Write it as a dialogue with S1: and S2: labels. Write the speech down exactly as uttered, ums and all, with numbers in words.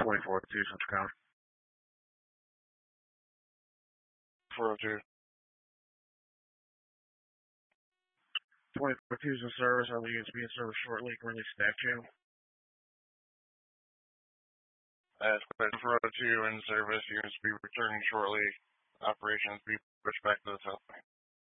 S1: twenty-four oh two Central County. four oh two. twenty-four oh two is in service. All units be in service shortly. Currently stack channel. As four oh two in service, units be returning shortly. Operations be pushed back to the south.